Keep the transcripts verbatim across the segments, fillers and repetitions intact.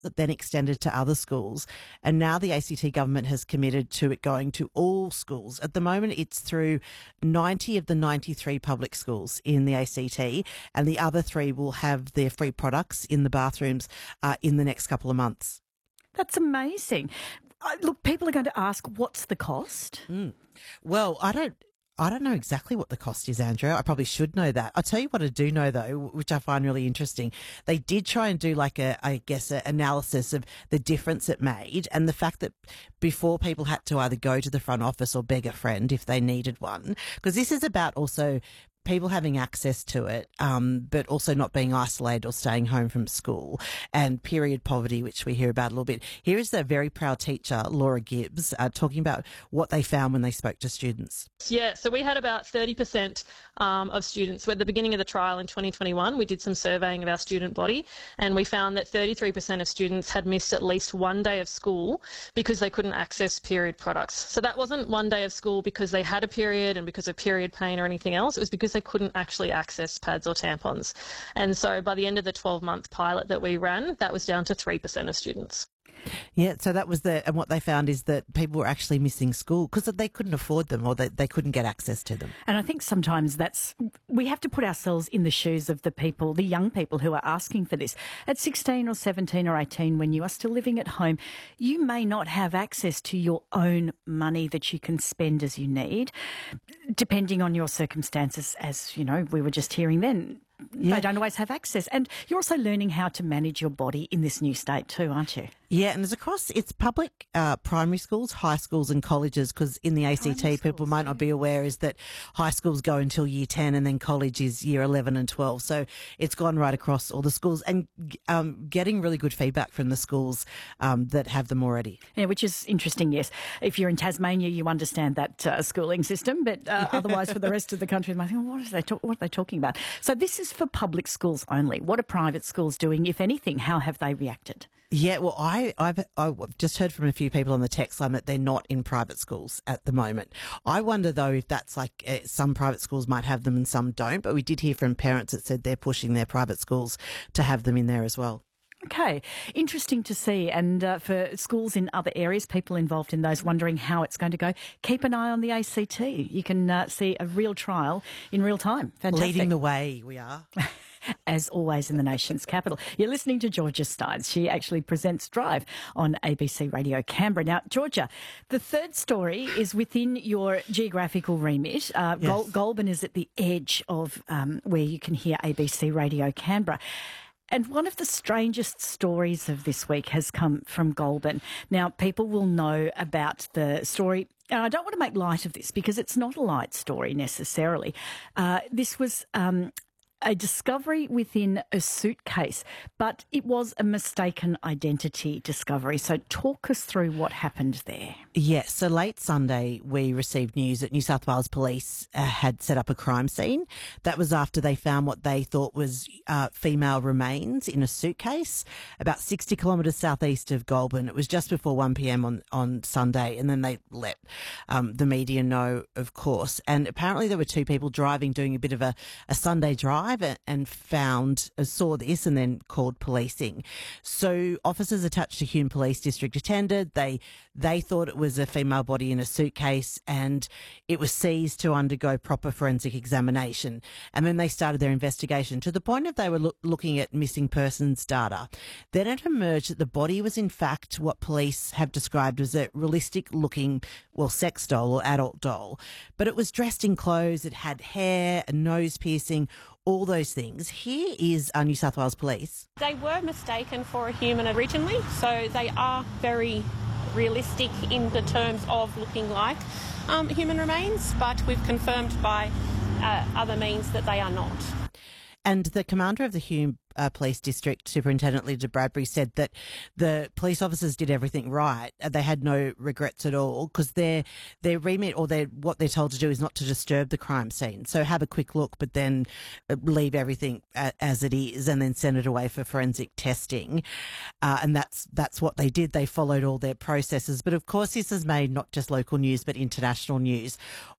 then extended to other schools. And now the A C T government has committed to it going to all schools. At the moment, it's through ninety of the ninety-three public schools in the A C T, and the other three will have their free products in the bathrooms uh, in the next couple of months. That's amazing. Uh, look, people are going to ask, what's the cost? Mm. Well, I don't... I don't know exactly what the cost is, Andrea. I probably should know that. I'll tell you what I do know, though, which I find really interesting. They did try and do like a, I guess, an analysis of the difference it made, and the fact that before people had to either go to the front office or beg a friend if they needed one, because this is about also people having access to it, um, but also not being isolated or staying home from school, and period poverty, which we hear about a little bit. Here is the very proud teacher, Laura Gibbs, uh, talking about what they found when they spoke to students. Yeah, so we had about thirty percent um, of students. At the beginning of the trial in twenty twenty-one, we did some surveying of our student body, and we found that thirty-three percent of students had missed at least one day of school because they couldn't access period products. So that wasn't one day of school because they had a period and because of period pain or anything else. It was because they couldn't actually access pads or tampons. And so by the end of the twelve-month pilot that we ran, that was down to three percent of students. Yeah, so that was the, and what they found is that people were actually missing school because they couldn't afford them or they, they couldn't get access to them. And I think sometimes that's, we have to put ourselves in the shoes of the people, the young people who are asking for this. At sixteen or seventeen or eighteen, when you are still living at home, you may not have access to your own money that you can spend as you need, depending on your circumstances, as, you know, we were just hearing then. Yeah. They don't always have access. And you're also learning how to manage your body in this new state too, aren't you? Yeah, and it's across, it's public uh, primary schools, high schools and colleges, because in the A C T, people might not be aware, is that high schools go until year ten and then college is year eleven and twelve. So it's gone right across all the schools, and um, getting really good feedback from the schools um, that have them already. Yeah, which is interesting, yes. If you're in Tasmania, you understand that uh, schooling system, but uh, otherwise for the rest of the country, I think, well, what, are they talk- what are they talking about? So this is for public schools only. What are private schools doing, if anything? How have they reacted? Yeah, well, I, I've, I've just heard from a few people on the text line that they're not in private schools at the moment. I wonder, though, if that's like uh, some private schools might have them and some don't, but we did hear from parents that said they're pushing their private schools to have them in there as well. Okay, interesting to see. And uh, for schools in other areas, people involved in those wondering how it's going to go, keep an eye on the A C T. You can uh, see a real trial in real time. Fantastic. Leading the way, we are. As always in the nation's capital. You're listening to Georgia Steins. She actually presents Drive on A B C Radio Canberra. Now, Georgia, the third story is within your geographical remit. Uh, yes. Gol- Goulburn is at the edge of um, where you can hear A B C Radio Canberra. And one of the strangest stories of this week has come from Goulburn. Now, people will know about the story. And I don't want to make light of this because it's not a light story necessarily. Uh, this was um, a discovery within a suitcase, but it was a mistaken identity discovery. So talk us through what happened there. Yes, so late Sunday we received news that New South Wales Police uh, had set up a crime scene. That was after they found what they thought was uh, female remains in a suitcase about sixty kilometres southeast of Goulburn. It was just before one p.m. on, on Sunday, and then they let um, the media know, of course. And apparently there were two people driving, doing a bit of a, a Sunday drive, and found, uh, saw this and then called policing. So officers attached to Hume Police District attended. They, they thought it was a female body in a suitcase, and it was seized to undergo proper forensic examination. And then they started their investigation to the point of they were lo- looking at missing persons data. Then it emerged that the body was in fact what police have described as a realistic looking, well, sex doll or adult doll. But it was dressed in clothes. It had hair, a nose piercing, all those things. Here is uh, New South Wales Police. They were mistaken for a human originally, so they are very realistic in the terms of looking like um, human remains, but we've confirmed by uh, other means that they are not. And the commander of the Hume uh, Police District, Superintendent Lydia Bradbury, said that the police officers did everything right. They had no regrets at all because their their remit or their what they're told to do is not to disturb the crime scene. So have a quick look, but then leave everything as it is, and then send it away for forensic testing. Uh, and that's that's what they did. They followed all their processes. But of course, this has made not just local news but international news.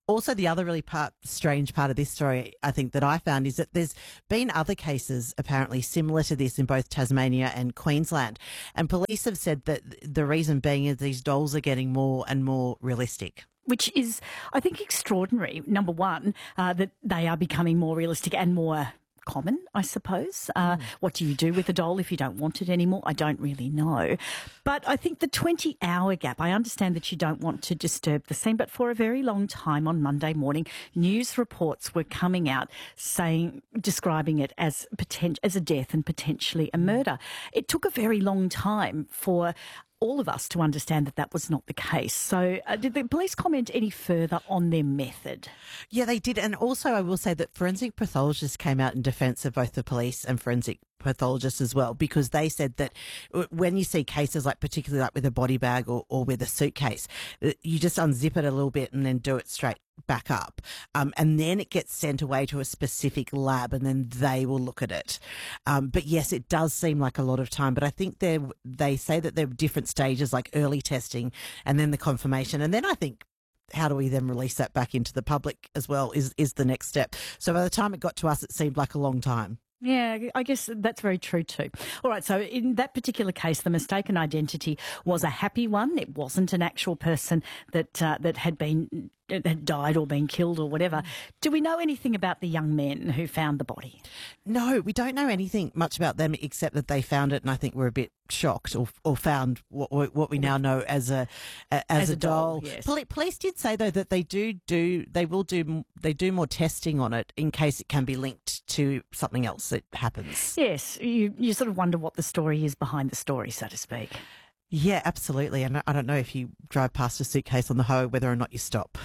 Also, the other really part, strange part of this story, I think, that I found is that there's been other cases apparently similar to this in both Tasmania and Queensland. And police have said that the reason being is these dolls are getting more and more realistic. Which is, I think, extraordinary. Number one, uh, that they are becoming more realistic and more common, I suppose. Uh, mm. What do you do with a doll if you don't want it anymore? I don't really know. But I think the twenty-hour gap, I understand that you don't want to disturb the scene, but for a very long time on Monday morning, news reports were coming out saying, describing it as, potent, as a death and potentially a murder. It took a very long time for all of us to understand that that was not the case. So uh, did the police comment any further on their method? Yeah, they did. And also I will say that forensic pathologists came out in defence of both the police and forensic pathologists as well, because they said that when you see cases like particularly like with a body bag or, or with a suitcase, you just unzip it a little bit and then do it straight back up. Um, and then it gets sent away to a specific lab and then they will look at it. Um, but yes, it does seem like a lot of time, but I think they they say that there are different stages like early testing and then the confirmation. And then I think how do we then release that back into the public as well is, is the next step. So by the time it got to us, it seemed like a long time. Yeah, I guess that's very true too. All right, so in that particular case, the mistaken identity was a happy one. It wasn't an actual person that uh, that had been had died or been killed or whatever. Do we know anything about the young men who found the body? No, we don't know anything much about them except that they found it, and I think we're a bit shocked, or, or found what, what we now know as a, a as, as a, a doll. doll yes. Police, police did say though that they do do they will do they do more testing on it in case it can be linked to something else that happens. Yes, you you sort of wonder what the story is behind the story, so to speak. Yeah, absolutely. And I don't know if you drive past a suitcase on the highway whether or not you stop.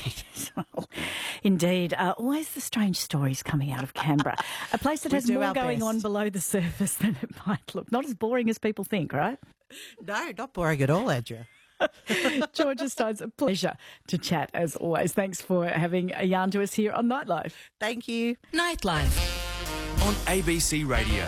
Well, indeed. Uh, always the strange stories coming out of Canberra. A place that has more going best. on below the surface than it might look. Not as boring as people think, right? No, not boring at all, Andrea. Georgia Stone's a pleasure to chat as always. Thanks for having a yarn to us here on Nightlife. Thank you. Nightlife on A B C Radio.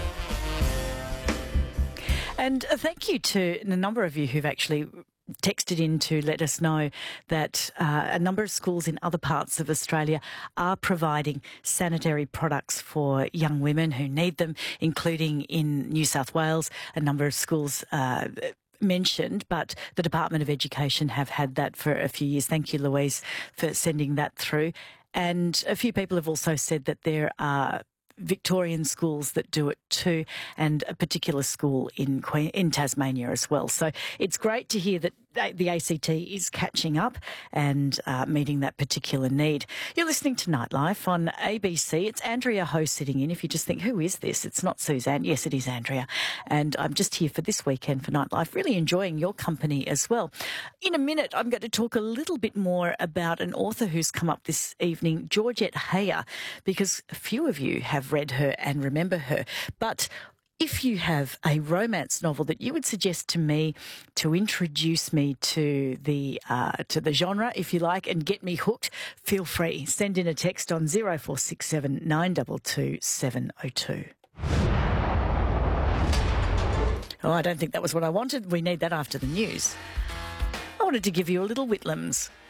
And a thank you to a number of you who've actually texted in to let us know that uh, a number of schools in other parts of Australia are providing sanitary products for young women who need them, including in New South Wales. A number of schools uh, mentioned, but the Department of Education have had that for a few years. Thank you, Louise, for sending that through. And a few people have also said that there are Victorian schools that do it too, and a particular school in Queen, in Tasmania as well. So it's great to hear that the A C T is catching up and uh, meeting that particular need. You're listening to Nightlife on A B C. It's Andrea Ho sitting in. If you just think, who is this? It's not Suzanne. Yes, it is Andrea. And I'm just here for this weekend for Nightlife, really enjoying your company as well. In a minute, I'm going to talk a little bit more about an author who's come up this evening, Georgette Heyer, because a few of you have read her and remember her. But if you have a romance novel that you would suggest to me to introduce me to the uh, to the genre, if you like, and get me hooked, feel free. Send in a text on zero four six seven nine two two seven zero two. Oh, I don't think that was what I wanted. We need that after the news. I wanted to give you a little Whitlams.